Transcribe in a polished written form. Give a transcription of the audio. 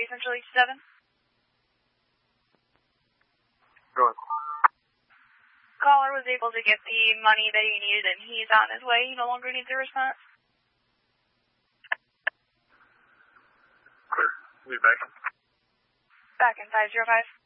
Central 87. Go on. Caller was able to get the money that he needed, and he's on his way. He no longer needs a response. Clear. We'll be back. Back in 505.